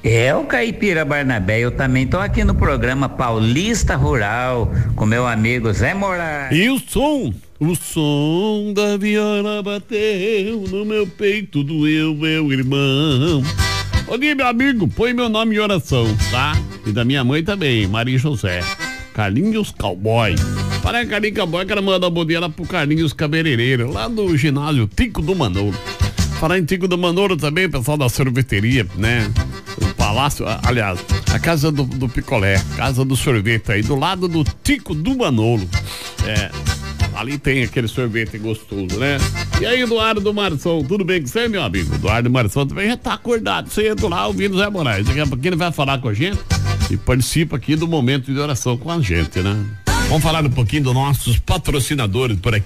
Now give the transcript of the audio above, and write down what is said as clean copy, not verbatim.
É o Caipira Barnabé, eu também tô aqui no programa Paulista Rural com meu amigo Zé Moraes. E o som da viola bateu no meu peito, doeu, meu irmão. Ô, meu amigo, põe meu nome em oração, tá? E da minha mãe também, Maria José. Carlinhos Cowboy. Para Carlinhos Cowboy, quero mandar um bom dia lá pro Carlinhos Cabeleireiro, lá do ginásio Tico do Manolo. Falar em Tico do Manolo também, pessoal da sorveteria, né? O palácio, aliás, a casa do picolé, casa do sorvete aí, do lado do Tico do Manolo. Ali tem aquele sorvete gostoso, né? E aí, Eduardo Marçom, tudo bem com você, meu amigo? Eduardo Marçom também já tá acordado, você entra lá ouvindo Zé Moraes. Daqui a pouquinho ele vai falar com a gente e participa aqui do momento de oração com a gente, né? Vamos falar um pouquinho dos nossos patrocinadores por aqui.